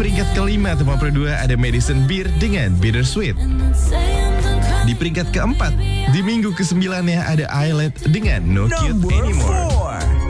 peringkat kelima top 52 ada Madison Beer dengan Bittersweet. Di peringkat keempat, di minggu ke-9 ada Islet dengan No Cute Anymore.